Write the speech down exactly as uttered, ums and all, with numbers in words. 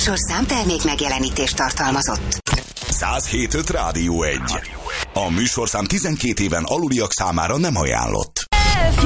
műsorszám termék megjelenítést tartalmazott. száz hét öt Rádió egy. A műsorszám tizenkét éven aluliak számára nem ajánlott.